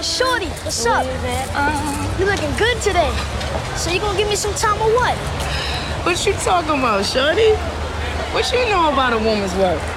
Shorty, what's up? You looking good today. So you gonna give me some time or what? What you talking about, shorty? What you know about a woman's work?